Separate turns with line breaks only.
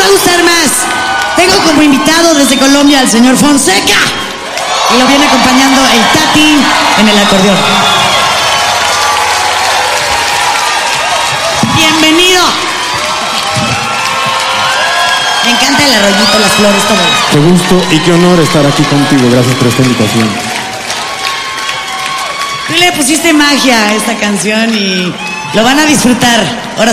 va a gustar más. Tengo como invitado desde Colombia al señor Fonseca. Y lo viene acompañando el Tati en el acordeón. Bienvenido. Me encanta el arroyito, las flores, todo.
Qué gusto y qué honor estar aquí contigo. Gracias por esta invitación.
Tú le pusiste magia a esta canción y lo van a disfrutar. Ahora